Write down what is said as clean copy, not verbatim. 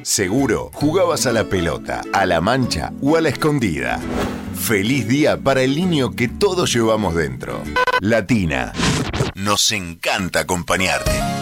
Seguro jugabas a la pelota, a la mancha o a la escondida. Feliz día para el niño que todos llevamos dentro. Latina. Nos encanta acompañarte.